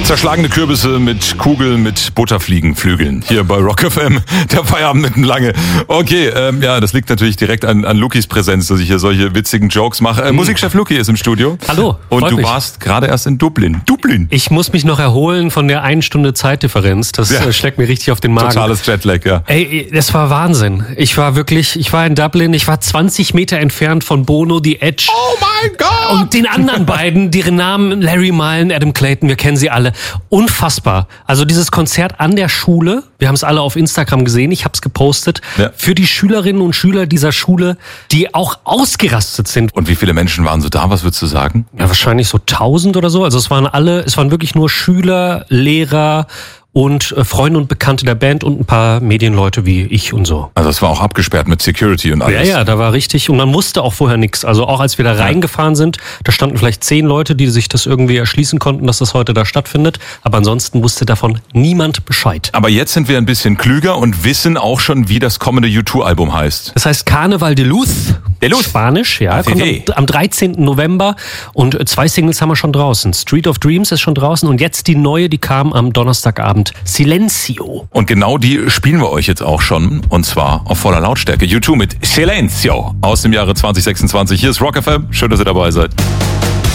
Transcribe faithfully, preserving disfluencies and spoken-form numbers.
Zerschlagene Kürbisse mit Kugeln mit Butterfliegenflügeln. Hier bei Rock F M, der Feierabend mitten lange. Okay, ähm, ja, das liegt natürlich direkt an, an Lukis Präsenz, dass ich hier solche witzigen Jokes mache. Äh, Musikchef Luki ist im Studio. Hallo. Und du mich. warst gerade erst in Dublin. Dublin. Ich muss mich noch erholen von der einen Stunde Zeitdifferenz. Das ja. äh, schlägt mir richtig auf den Magen. Totales Jetlag, ja. Ey, das war Wahnsinn. Ich war wirklich, ich war in Dublin, ich war zwanzig Meter entfernt von Bono, The Edge. Oh mein Gott! Und den anderen beiden, deren Namen Larry Mullen, Adam Clayton, wir kennen sie alle. Unfassbar. Also dieses Konzert an der Schule, wir haben es alle auf Instagram gesehen, ich habe es gepostet, ja. für die Schülerinnen und Schüler dieser Schule, die auch ausgerastet sind. Und wie viele Menschen waren so da, was würdest du sagen? Ja, wahrscheinlich so tausend oder so. Also es waren alle, es waren wirklich nur Schüler, Lehrer und äh, Freunde und Bekannte der Band und ein paar Medienleute wie ich und so. Also es war auch abgesperrt mit Security und alles. Ja, ja, da war richtig. Und man wusste auch vorher nichts. Also auch als wir da reingefahren sind, da standen vielleicht zehn Leute, die sich das irgendwie erschließen konnten, dass das heute da stattfindet. Aber ansonsten wusste davon niemand Bescheid. Aber jetzt sind wir ein bisschen klüger und wissen auch schon, wie das kommende U zwei Album heißt. Das heißt Carnaval de Luz. De Luz. Spanisch, ja. Kommt am, am dreizehnten November. Und zwei Singles haben wir schon draußen. Street of Dreams ist schon draußen. Und jetzt die neue, die kam am Donnerstagabend. Silencio. Und genau die spielen wir euch jetzt auch schon. Und zwar auf voller Lautstärke. U zwei mit Silencio aus dem Jahre zwanzig sechsundzwanzig. Hier ist Rock F M. Schön, dass ihr dabei seid.